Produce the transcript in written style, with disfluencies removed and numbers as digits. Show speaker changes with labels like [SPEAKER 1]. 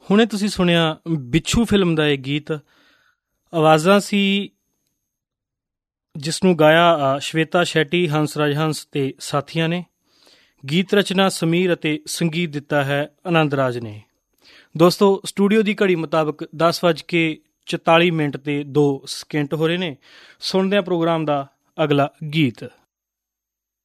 [SPEAKER 1] ਹੁਣੇ ਤੁਸੀਂ ਸੁਣਿਆ ਬਿੱਛੂ ਫਿਲਮ ਦਾ ਇਹ ਗੀਤ। ਆਵਾਜ਼ਾਂ ਸੀ ਜਿਸ ਨੂੰ ਗਾਇਆ ਸ਼ਵੇਤਾ ਸ਼ੈਟੀ, ਹੰਸਰਾਜ ਹੰਸ ਅਤੇ ਸਾਥੀਆਂ ਨੇ। ਗੀਤ ਰਚਨਾ ਸਮੀਰ ਅਤੇ ਸੰਗੀਤ ਦਿੱਤਾ ਹੈ ਆਨੰਦ ਰਾਜ ਨੇ। ਦੋਸਤੋ, ਸਟੂਡੀਓ ਦੀ ਘੜੀ ਮੁਤਾਬਕ 10:44 ਤੇ 2 ਸਕਿੰਟ ਹੋ ਰਹੇ ਨੇ। ਸੁਣਦੇ ਹਾਂ ਪ੍ਰੋਗਰਾਮ ਦਾ ਅਗਲਾ ਗੀਤ।